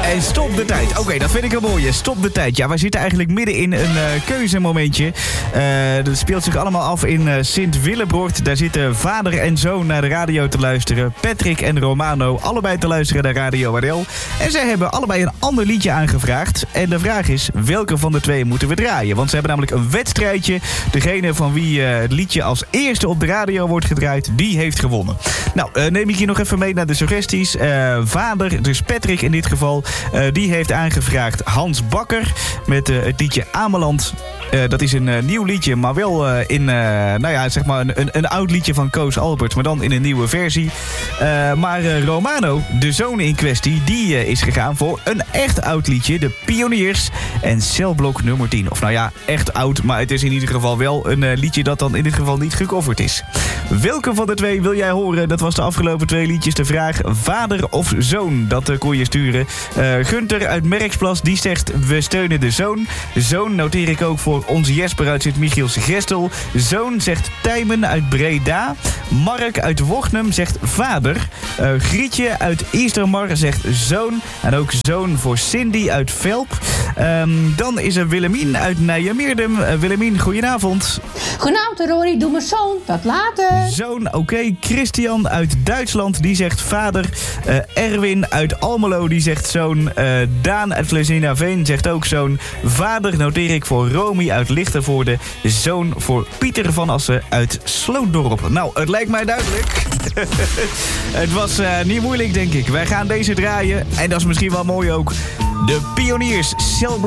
En stop de tijd. Oké, dat vind ik een mooie. Stop de tijd. Ja, wij zitten eigenlijk midden in een keuzemomentje. Dat speelt zich allemaal af in Sint-Willebroord. Daar zitten vader en zoon naar de radio te luisteren. Patrick en Romano, allebei te luisteren naar Radio Waardel. En zij hebben allebei een ander liedje aangevraagd. En de vraag is, welke van de twee moeten we draaien? Want ze hebben namelijk een wedstrijdje. Degene van wie het liedje als eerste op de radio wordt gedraaid, die heeft gewonnen. Nou, neem ik hier nog even mee naar de suggesties. Vader, dus Patrick in dit geval, die heeft aangevraagd Hans Bakker met het liedje Ameland. Dat is een nieuw liedje, maar wel zeg maar een oud liedje van Koos Alberts, maar dan in een nieuwe versie. Maar Romano, de zoon in kwestie, die is gegaan voor een echt oud liedje, de Pioniers en Celblok nummer 10. Of nou ja, echt oud, maar het is in ieder geval wel een liedje dat dan in dit geval niet gecoverd is. Welke van de twee wil jij horen? Dat was de afgelopen 2 liedjes de vraag. Vader of zoon? Dat kon je sturen. Gunther uit Merksplas, die zegt we steunen de zoon. Zoon noteer ik ook voor onze Jesper uit Sint-Michiels-Gestel. Zoon zegt Tijmen uit Breda. Mark uit Wochnum zegt vader. Grietje uit Eastermar zegt zoon. En ook zoon voor Cindy uit Velp. Dan is er Willemien uit Nijmeerdum. Willemien, goedenavond. Goedenavond Rory, doe maar zoon. Tot later. Zoon, oké. Christian uit Duitsland, die zegt vader. Erwin uit Almelo, die zegt zoon. Daan uit Veen zegt ook zoon. Vader noteer ik voor Romy uit Lichtenvoorde. Zoon voor Pieter van Assen uit Slootdorp. Nou, het lijkt mij duidelijk. Het was niet moeilijk, denk ik. Wij gaan deze draaien. En dat is misschien wel mooi ook. De Pioniers, Celblok.